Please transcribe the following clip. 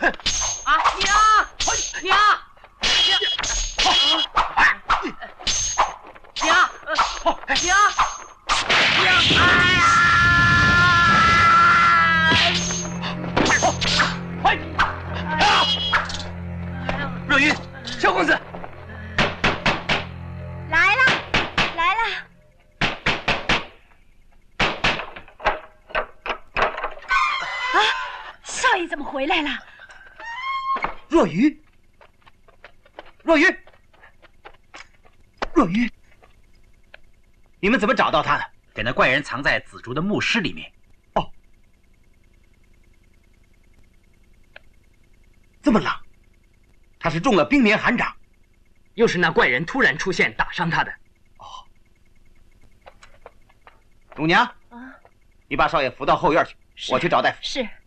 若云，萧公子， 来了，来了！啊，少爷怎么回来了？ 若愚，若愚，若愚，你们怎么找到他的？ 给那怪人藏在紫竹的墓室里面。 哦，这么冷，他是中了冰棉寒掌， 又是那怪人突然出现打伤他的。 哦，董娘，你把少爷扶到后院去，我去找大夫。 是。